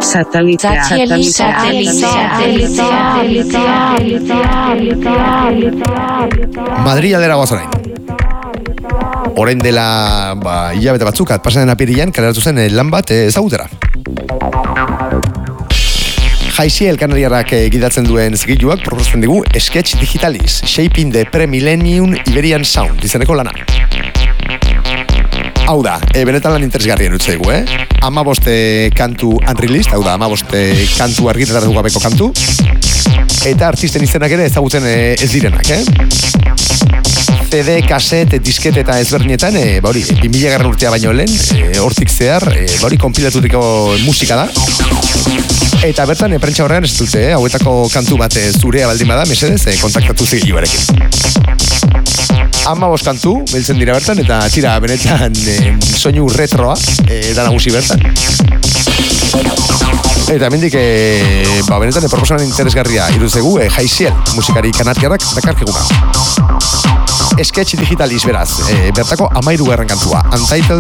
Madrid aldera goaz orain. Orain dela hilabete batzuk pasaden apirilean kaleratu zen lan bat ezagutera. Jaiziel kanariarrak gidatzen duen zigiluak proposatzen digu Sketch Digitalis, Shaping the Pre-Millennium Iberian Sound, izeneko lana. Hau da, benetan lan interesgarrien utzaigu, 15 kantu unreleased, hau da, 15 kantu argitaratu gabeko kantu, eta artisten izenak ere ezagutzen ez direnak, CD, kaset, diskete eta ezberdinetan, 2000 urtea baino lehen, hortik zehar, konpilatutiko musika da. Eta bertan, prentsa horrean ez dute, hauetako kantu bat zurea baldin bada, mesedez, kontaktatu zigiluarekin. 15 kantu, beltzen dira bertan, eta tira, benetan, soinu retroa, da nagusi bertan. Eta mendik, benetan, proposamen interesgarria iruzegu, Jaiziel, musikari kanatiarrak dakarkeguna. Sketch Digitalis beraz, bertako 13. kantua, Untitled